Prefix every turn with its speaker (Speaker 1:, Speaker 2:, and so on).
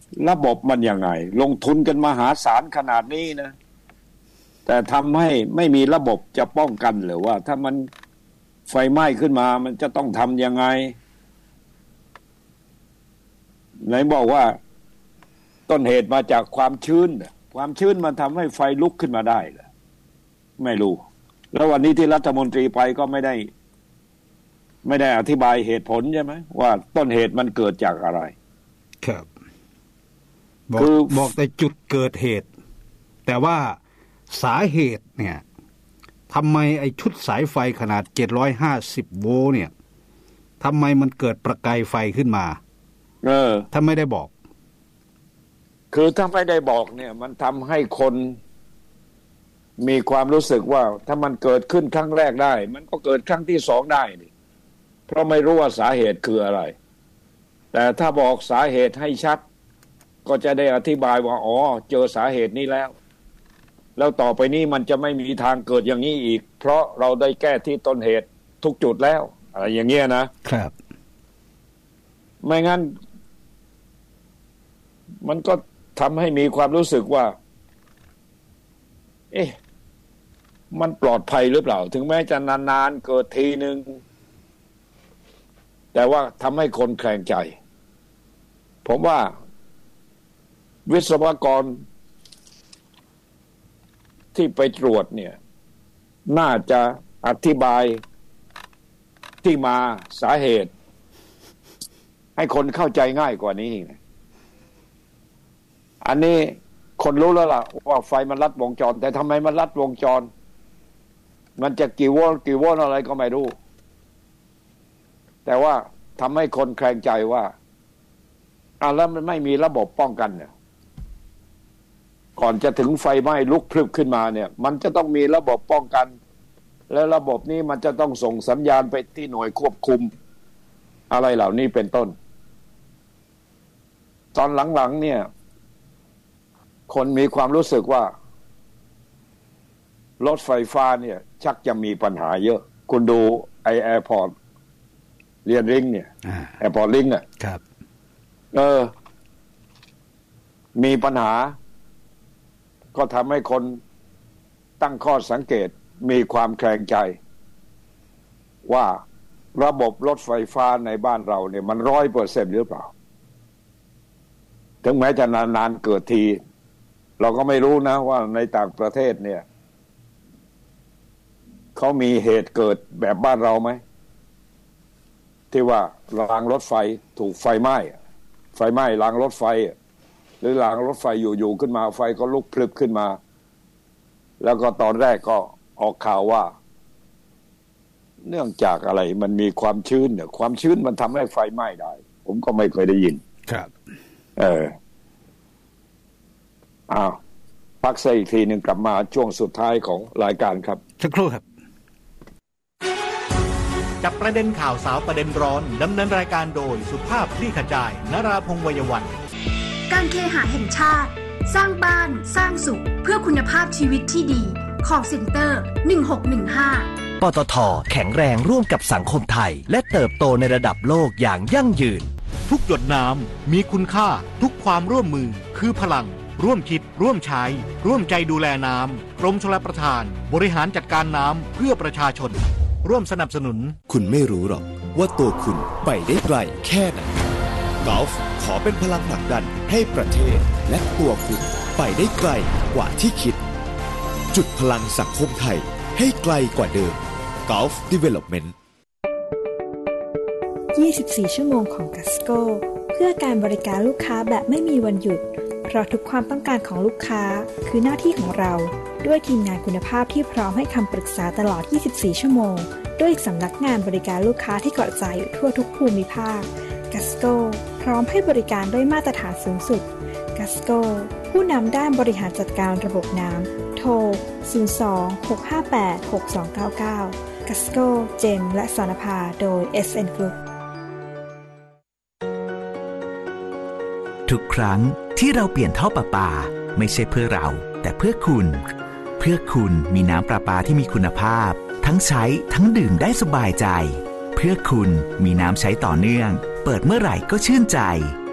Speaker 1: ระบบมันยังไงลงทุนกันมหาศาลขนาดนี้นะแต่ทำให้ไม่มีระบบจะป้องกันหรือว่าถ้ามันไฟไหม้ขึ้นมามันจะต้องทำยังไงไหนบอกว่าต้นเหตุมาจากความชื้นมันทำให้ไฟลุกขึ้นมาได้เหรอไม่รู้แล้ววันนี้ที่รัฐมนตรีไปก็ไม่ได้อธิบายเหตุผลใช่ไหมว่าต้นเหตุมันเกิดจากอะไร
Speaker 2: ครับบอกแต่จุดเกิดเหตุแต่ว่าสาเหตุเนี่ยทำไมไอ้ชุดสายไฟขนาด750โวลต์เนี่ยทำไมมันเกิดประกายไฟขึ้นมาถ้าไม่ได้บอก
Speaker 1: คือถ้าไม่ได้บอกเนี่ยมันทำให้คนมีความรู้สึกว่าถ้ามันเกิดขึ้นครั้งแรกได้มันก็เกิดครั้งที่สองได้นี่เพราะไม่รู้ว่าสาเหตุคืออะไรแต่ถ้าบอกสาเหตุให้ชัดก็จะได้อธิบายว่าอ๋อเจอสาเหตุนี้แล้วต่อไปนี้มันจะไม่มีทางเกิดอย่างนี้อีกเพราะเราได้แก้ที่ต้นเหตุทุกจุดแล้วอะไรอย่างเงี้ยนะครับไม่งั้นมันก็ทำให้มีความรู้สึกว่ามันปลอดภัยหรือเปล่าถึงแม้จะนานๆเกิดทีนึงแต่ว่าทำให้คนแคลงใจผมว่าวิศวกรที่ไปตรวจเนี่ยน่าจะอธิบายที่มาสาเหตุให้คนเข้าใจง่ายกว่านี้อันนี้คนรู้แล้วล่ะว่าไฟมันลัดวงจรแต่ทำไมมันลัดวงจรมันจะกี่โวลต์อะไรก็ไม่รู้แต่ว่าทำให้คนแคลงใจว่าแล้วมันไม่มีระบบป้องกันเนี่ยก่อนจะถึงไฟไหม้ลุกพลึบขึ้นมาเนี่ยมันจะต้องมีระบบป้องกันและระบบนี้มันจะต้องส่งสัญญาณไปที่หน่วยควบคุมอะไรเหล่านี้เป็นต้นตอนหลังๆเนี่ยคนมีความรู้สึกว่ารถไฟฟ้าเนี่ยชักจะมีปัญหาเยอะคุณดูไอแอร์พอร์ตเรียนริงเนี่ยแอร์พอร์ตลิง
Speaker 2: ครับ
Speaker 1: มีปัญหาก็ทำให้คนตั้งข้อสังเกตมีความแคลงใจว่าระบบรถไฟฟ้าในบ้านเราเนี่ยมัน 100% หรือเปล่าถึงแม้จะนานๆเกิดทีเราก็ไม่รู้นะว่าในต่างประเทศเนี่ยเขามีเหตุเกิดแบบบ้านเราไหมที่ว่ารางรถไฟถูกไฟไหม้รางรถไฟหรือรางรถไฟอยู่ๆขึ้นมาไฟก็ลุกพลึบขึ้นมาแล้วก็ตอนแรกก็ออกข่าวว่าเนื่องจากอะไรมันมีความชื้นเนี่ยความชื้นมันทำให้ไฟไหม้ได้ผมก็ไม่เคยได้ยิน
Speaker 2: ครับ
Speaker 1: พักสักอีกทีหนึ่งกลับมาช่วงสุดท้ายของรายการครับ
Speaker 2: สักครู่ครับ
Speaker 3: จับประเด็นข่าวสาวประเด็นร้อนดำเนินรายการโดยสุภาพคลี่ขจายนราพงษ์วัยวัน
Speaker 4: การเคหะแห่งชาติสร้างบ้านสร้างสุขเพื่อคุณภาพชีวิตที่ดีcall center 1615
Speaker 5: ปตท.แข็งแรงร่วมกับสังคมไทยและเติบโตในระดับโลกอย่างยั่งยืน
Speaker 3: ทุกหยดน้ำมีคุณค่าทุกความร่วมมือคือพลังร่วมคิดร่วมใช้ร่วมใจดูแลน้ำกรมชลประทานบริหารจัดการน้ำเพื่อประชาชนร่วมสนับสนุน
Speaker 6: คุณไม่รู้หรอกว่าตัวคุณไปได้ไกลแค่ไหนกอล์ฟขอเป็นพลังผลักดันให้ประเทศและตัวคุณไปได้ไกลกว่าที่คิดจุดพลังสังคมไทยให้ไกลกว่าเดิม Gulf Development
Speaker 7: 24 ชั่วโมงของ Gasco เพื่อการบริการลูกค้าแบบไม่มีวันหยุดเพราะทุกความต้องการของลูกค้าคือหน้าที่ของเราด้วยทีมงานคุณภาพที่พร้อมให้คำปรึกษาตลอด 24 ชั่วโมงด้วยสำนักงานบริการลูกค้าที่กระจายอยู่ทั่วทุกภูมิภาค Gasco พร้อมให้บริการด้วยมาตรฐานสูงสุด Gasco ผู้นำด้านบริหารจัดการระบบน้ำโทร 02-658-6299 Gasco เจมและสรณภาโดย SN Group
Speaker 5: ทุกครั้งที่เราเปลี่ยนท่อประปาไม่ใช่เพื่อเราแต่เพื่อคุณมีน้ำประปาที่มีคุณภาพทั้งใช้ทั้งดื่มได้สบายใจเพื่อคุณมีน้ำใช้ต่อเนื่องเปิดเมื่อไหร่ก็ชื่นใจ